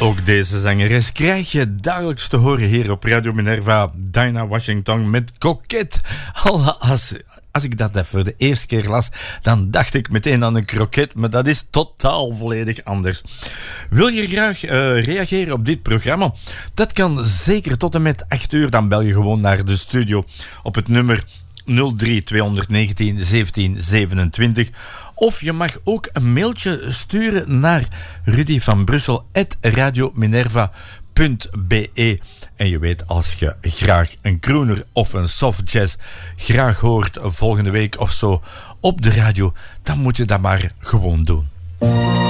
Ook deze zangeres krijg je dagelijks te horen hier op Radio Minerva. Dinah Washington met Coquette. Als ik dat voor de eerste keer las, dan dacht ik meteen aan een kroket, maar dat is totaal volledig anders. Wil je graag reageren op dit programma? Dat kan zeker tot en met 8 uur. Dan bel je gewoon naar de studio op het nummer 03 219 17 27. Of je mag ook een mailtje sturen naar rudyvanbrussel@radiominerva.be. En je weet, als je graag een crooner of een soft jazz graag hoort volgende week of zo op de radio, dan moet je dat maar gewoon doen.